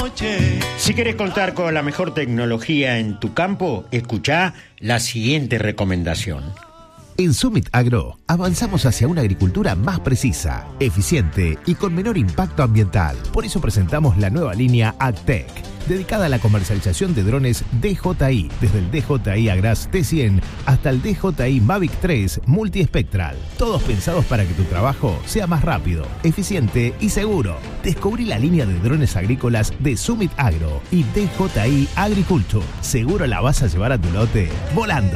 noche. Si querés contar con la mejor tecnología en tu campo, escuchá la siguiente recomendación. En Summit Agro avanzamos hacia una agricultura más precisa, eficiente y con menor impacto ambiental. Por eso presentamos la nueva línea AgTech, dedicada a la comercialización de drones DJI, desde el DJI Agras T100 hasta el DJI Mavic 3 Multiespectral. Todos pensados para que tu trabajo sea más rápido, eficiente y seguro. Descubrí la línea de drones agrícolas de Summit Agro y DJI Agriculture. Seguro la vas a llevar a tu lote volando.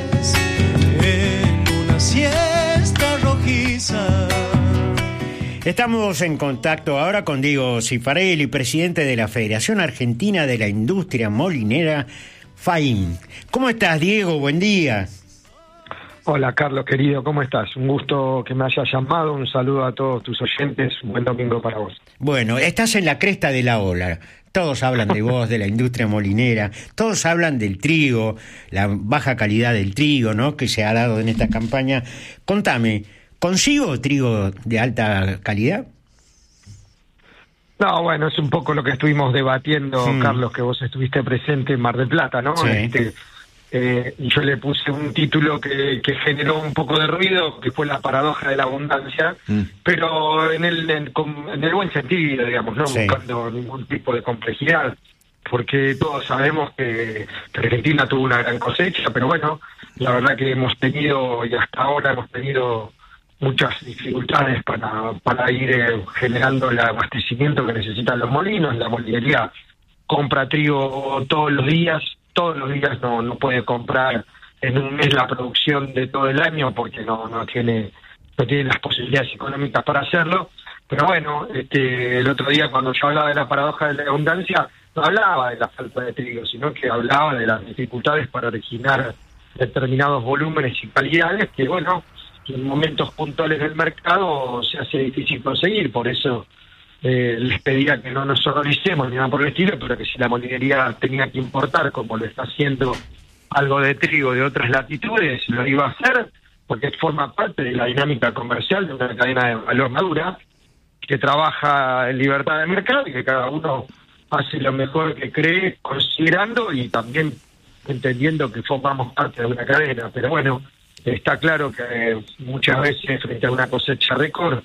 En una siesta rojiza. Estamos en contacto ahora con Diego Cifarelli, presidente de la Federación Argentina de la Industria Molinera, FAIM. ¿Cómo estás, Diego? Buen día. Hola, Carlos, querido, ¿cómo estás? Un gusto que me hayas llamado, un saludo a todos tus oyentes, un buen domingo para vos. Bueno, estás en la cresta de la ola. Todos hablan de vos, de la industria molinera, todos hablan del trigo, la baja calidad del trigo, ¿no?, que se ha dado en esta campaña. Contame, ¿consigo trigo de alta calidad? No, bueno, es un poco lo que estuvimos debatiendo, Carlos, que vos estuviste presente en Mar del Plata, ¿no? Sí. Yo le puse un título que generó un poco de ruido, que fue la paradoja de la abundancia, pero en el buen sentido, digamos, no buscando ningún tipo de complejidad, porque todos sabemos que Argentina tuvo una gran cosecha, pero bueno, la verdad que hemos tenido, y hasta ahora hemos tenido muchas dificultades para ir generando el abastecimiento que necesitan los molinos. La molinería compra trigo todos los días no puede comprar en un mes la producción de todo el año porque no tiene las posibilidades económicas para hacerlo. Pero bueno, el otro día cuando yo hablaba de la paradoja de la abundancia, no hablaba de la falta de trigo, sino que hablaba de las dificultades para originar determinados volúmenes y calidades que, bueno, en momentos puntuales del mercado se hace difícil conseguir. Por eso les pedía que no nos horroricemos ni nada por el estilo, pero que si la molinería tenía que importar, como lo está haciendo, algo de trigo de otras latitudes, lo iba a hacer, porque forma parte de la dinámica comercial de una cadena de valor madura, que trabaja en libertad de mercado y que cada uno hace lo mejor que cree, considerando y también entendiendo que formamos parte de una cadena. Pero bueno, está claro que muchas veces frente a una cosecha récord,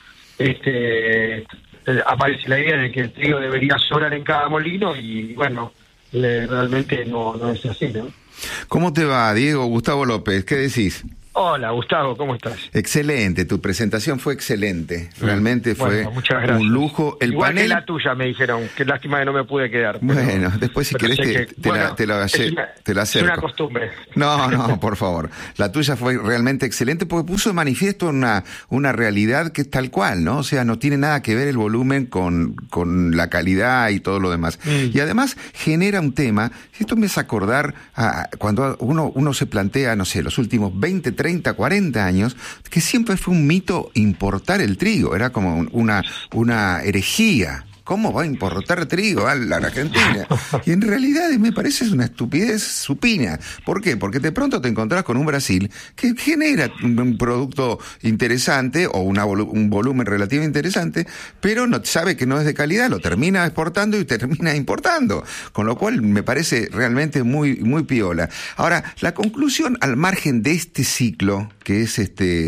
aparece la idea de que el trigo debería sobrar en cada molino y bueno, realmente no es así, ¿no? ¿Cómo te va, Diego? Gustavo López, ¿qué decís? Hola, Gustavo, ¿cómo estás? Excelente, tu presentación fue excelente, realmente fue un lujo. El Igual panel... que la tuya, me dijeron, qué lástima que no me pude quedar. Bueno, después si querés te la acerco. Es una costumbre. No, por favor. La tuya fue realmente excelente porque puso de manifiesto una realidad que es tal cual, ¿no? O sea, no tiene nada que ver el volumen con la calidad y todo lo demás. Y además genera un tema, esto me hace acordar a cuando uno se plantea, no sé, los últimos 20, 30, 40 años, que siempre fue un mito importar el trigo, era como una herejía. ¿Cómo va a importar trigo a la Argentina? Y en realidad me parece una estupidez supina. ¿Por qué? Porque de pronto te encontrás con un Brasil que genera un producto interesante o un volumen relativo interesante, pero no sabe que no es de calidad, lo termina exportando y termina importando. Con lo cual me parece realmente muy, muy piola. Ahora, la conclusión al margen de este ciclo, que es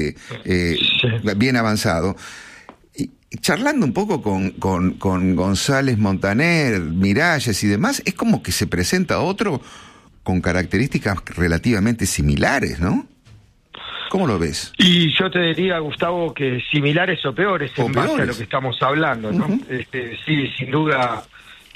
bien avanzado, charlando un poco con González Montaner, Miralles y demás, es como que se presenta otro con características relativamente similares, ¿no? ¿Cómo lo ves? Y yo te diría, Gustavo, que similares o peores en base a lo que estamos hablando, ¿no? Sí, sin duda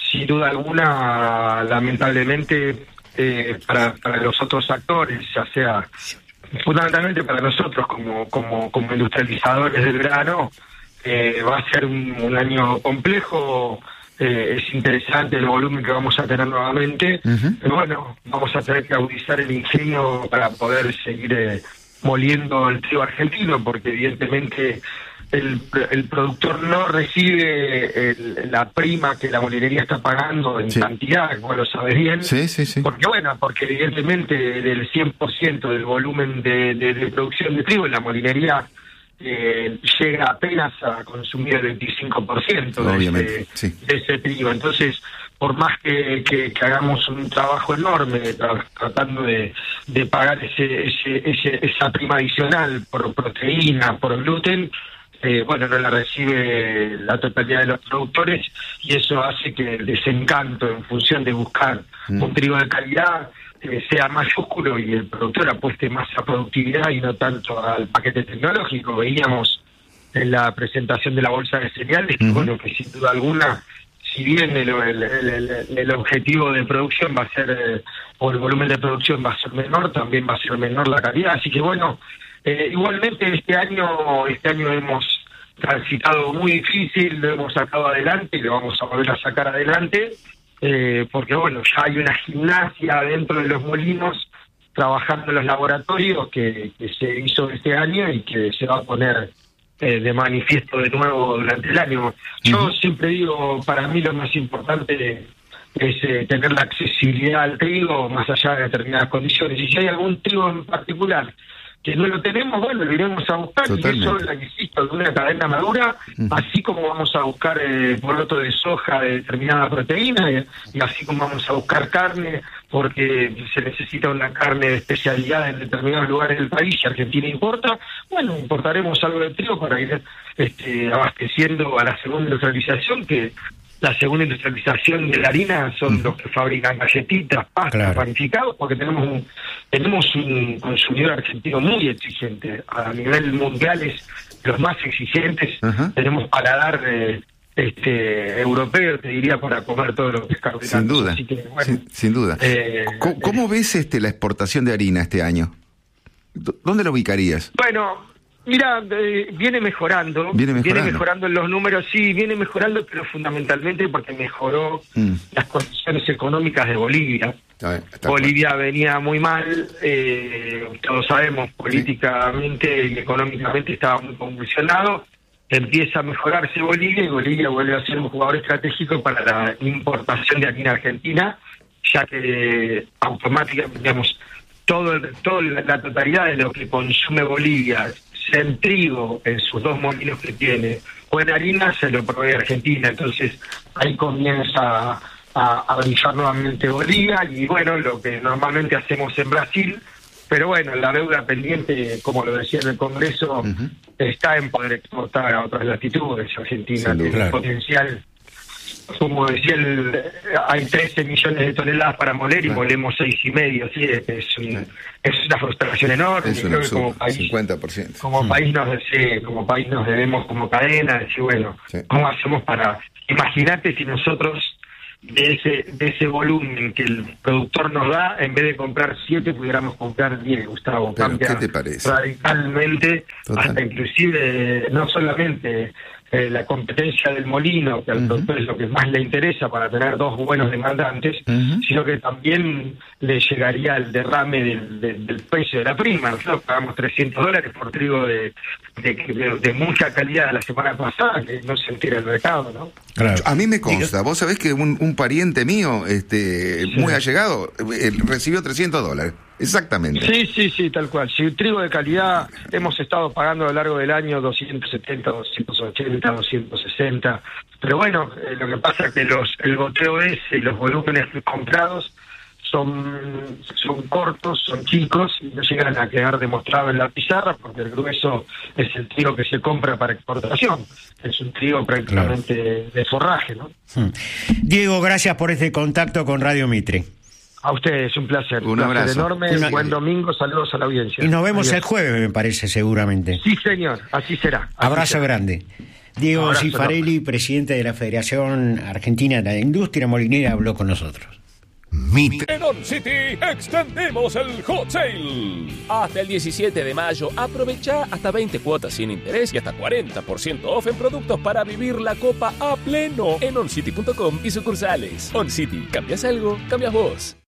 alguna, lamentablemente, para los otros actores, ya sea fundamentalmente para nosotros como industrializadores del grano, va a ser un año complejo. Es interesante el volumen que vamos a tener nuevamente, pero bueno, vamos a tener que agudizar el ingenio para poder seguir moliendo el trigo argentino, porque evidentemente el productor no recibe la prima que la molinería está pagando en cantidad, como lo sabes bien. Sí. Porque evidentemente del 100% del volumen de producción de trigo, la molinería llega apenas a consumir el 25% de ese trigo. Entonces, por más que hagamos un trabajo enorme tratando de pagar esa prima adicional por proteína, por gluten, no la recibe la totalidad de los productores, y eso hace que el desencanto en función de buscar un trigo de calidad sea mayúsculo y el productor apueste más a productividad y no tanto al paquete tecnológico. Veíamos en la presentación de la bolsa de cereales que sin duda alguna, si bien el objetivo de producción va a ser, o el volumen de producción va a ser menor, también va a ser menor la calidad. Así que igualmente este año hemos transitado muy difícil, lo hemos sacado adelante y lo vamos a volver a sacar adelante, porque ya hay una gimnasia dentro de los molinos, trabajando en los laboratorios que se hizo este año y que se va a poner de manifiesto de nuevo durante el año. Yo siempre digo, para mí lo más importante es tener la accesibilidad al trigo más allá de determinadas condiciones. Y si hay algún trigo en particular que no lo tenemos, lo iremos a buscar. Totalmente. Y eso la insisto, de una cadena madura, así como vamos a buscar poroto de soja de determinada proteína, y así como vamos a buscar carne, porque se necesita una carne de especialidad en determinados lugares del país y Argentina importa, importaremos algo de trigo para ir abasteciendo a la segunda industrialización, que la segunda industrialización de la harina son los que fabrican galletitas, pastas, panificados, porque tenemos un consumidor argentino muy exigente. A nivel mundial es los más exigentes. Tenemos paladar europeo, te diría, para comer todo lo que es carbohidratos. Sin duda, así que, sin duda. ¿Cómo ves la exportación de harina este año? ¿Dónde lo ubicarías? Mira, viene mejorando en los números, sí, viene mejorando, pero fundamentalmente porque mejoró las condiciones económicas de Bolivia. Bolivia venía muy mal, todos sabemos, políticamente y económicamente estaba muy convulsionado. Empieza a mejorarse Bolivia y Bolivia vuelve a ser un jugador estratégico para la importación de harina argentina, ya que automáticamente, la totalidad de lo que consume Bolivia, sea en trigo, en sus 2 molinos que tiene, o en harina, se lo provee Argentina. Entonces ahí comienza a brillar nuevamente Bolivia, y lo que normalmente hacemos en Brasil, pero la deuda pendiente, como lo decía en el Congreso, está en poder exportar a otras latitudes. Argentina tiene potencial. Como decía, hay 13 millones de toneladas para moler y molemos 6,5, ¿sí? Es una frustración enorme. Es creo que como país, 50%. Como país nos debemos como cadena, decir, ¿cómo hacemos para...? Imagínate si nosotros de ese volumen que el productor nos da, en vez de comprar 7, pudiéramos comprar 10, Gustavo. ¿Qué te parece? Radicalmente, hasta inclusive, no solamente la competencia del molino, que al productor es lo que más le interesa para tener 2 buenos demandantes, sino que también le llegaría el derrame del precio de la prima. Nosotros pagamos $300 por trigo de mucha calidad la semana pasada, que no se entera el mercado, ¿no? Claro. A mí me consta, vos sabés que un pariente mío, muy allegado, recibió $300. Exactamente. Sí, tal cual. Si trigo de calidad hemos estado pagando a lo largo del año 270, 280, 260. Pero lo que pasa es que el goteo ese y los volúmenes comprados son cortos, son chicos y no llegan a quedar demostrados en la pizarra, porque el grueso es el trigo que se compra para exportación. Es un trigo prácticamente de forraje, ¿no? Diego, gracias por este contacto con Radio Mitre. A ustedes, un placer. Un abrazo enorme, buen domingo, saludos a la audiencia. Y nos vemos el jueves, me parece, seguramente. Sí, señor, así será. Abrazo grande. Diego Cifarelli, presidente de la Federación Argentina de la Industria Molinera, habló con nosotros. Mitre. En On City extendemos el Hot Sale. Hasta el 17 de mayo, aprovecha hasta 20 cuotas sin interés y hasta 40% off en productos para vivir la copa a pleno en oncity.com y sucursales. On City, ¿cambias algo? Cambias vos.